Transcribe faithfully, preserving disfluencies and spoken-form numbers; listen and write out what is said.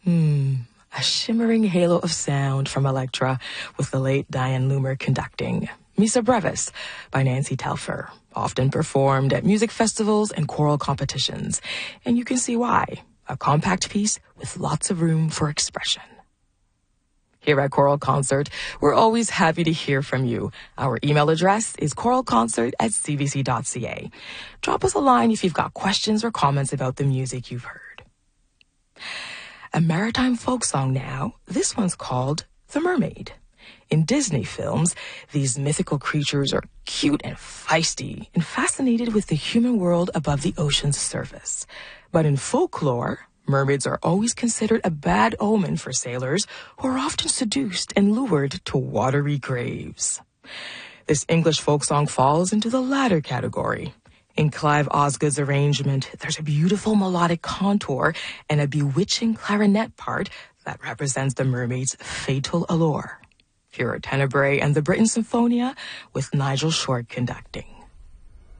Hmm, a shimmering halo of sound from Elektra with the late Diane Loomer conducting. Missa Brevis by Nancy Telfer, often performed at music festivals and choral competitions. And you can see why. A compact piece with lots of room for expression. Here at Choral Concert, we're always happy to hear from you. Our email address is choralconcert at c b c dot c a. Drop us a line if you've got questions or comments about the music you've heard. A maritime folk song now. This one's called The Mermaid. In Disney films, these mythical creatures are cute and feisty and fascinated with the human world above the ocean's surface. But in folklore, mermaids are always considered a bad omen for sailors who are often seduced and lured to watery graves. This English folk song falls into the latter category. In Clive Osgood's arrangement, there's a beautiful melodic contour and a bewitching clarinet part that represents the mermaid's fatal allure. Here are Tenebrae and the Britten Symphonia with Nigel Short conducting.